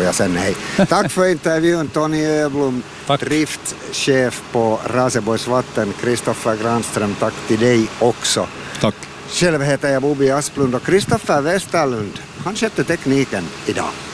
jag sen hej. Tack för intervjun, Tony Öblom, Tack. driftchef på Raseborgs Vatten. Kristoffer Granström, tack till dig också. Tack. Själv heter jag Bobby Asplund och Kristoffer Westerlund, han skötte tekniken idag.